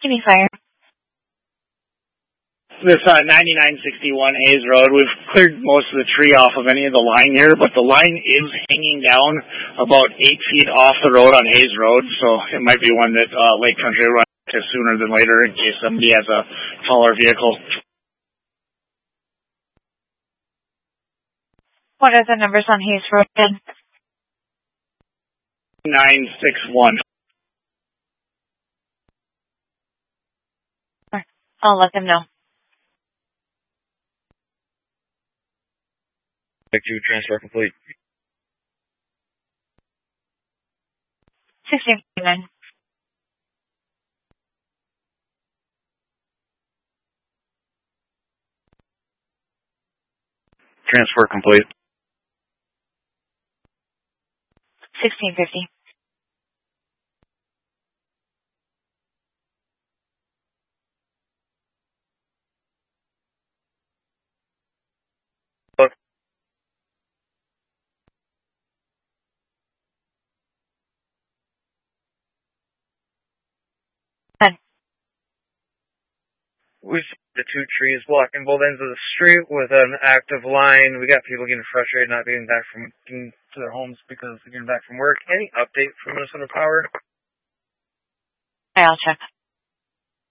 Any fire? This 9961 Hayes Road, we've cleared most of the tree off of any of the line here, but the line is hanging down about 8 feet off the road on Hayes Road, so it might be one that Lake Country will run to sooner than later in case somebody has a taller vehicle. What are the numbers on Hayes Road then? 961. I'll let them know. Tech 2, transfer complete. 1659. Transfer complete. 1650. We see the 2 trees blocking both ends of the street with an active line. We got people getting frustrated not getting back to their homes because they're getting back from work. Any update from Minnesota Power? I'll check.